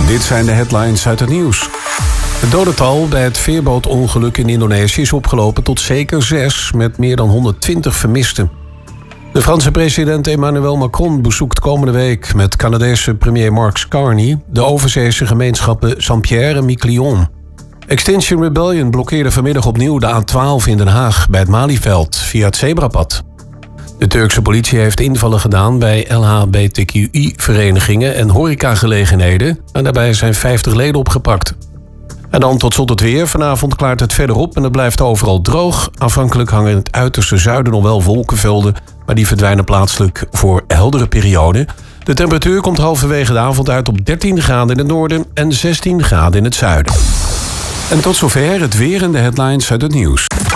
Dit zijn de headlines uit het nieuws. Het dodental bij het veerbootongeluk in Indonesië is opgelopen tot zeker 6... met meer dan 120 vermisten. De Franse president Emmanuel Macron bezoekt komende week... met Canadese premier Mark Carney... de overzeese gemeenschappen Saint-Pierre en Miquelon. Extinction Rebellion blokkeerde vanmiddag opnieuw de A12 in Den Haag... bij het Malieveld via het zebrapad. De Turkse politie heeft invallen gedaan bij LHBTQI-verenigingen en horecagelegenheden... en daarbij zijn 50 leden opgepakt. En dan tot slot het weer. Vanavond klaart het verder op en het blijft overal droog. Afhankelijk hangen in het uiterste zuiden nog wel wolkenvelden... maar die verdwijnen plaatselijk voor heldere perioden. De temperatuur komt halverwege de avond uit op 13 graden in het noorden... en 16 graden in het zuiden. En tot zover het weer en de headlines uit het nieuws.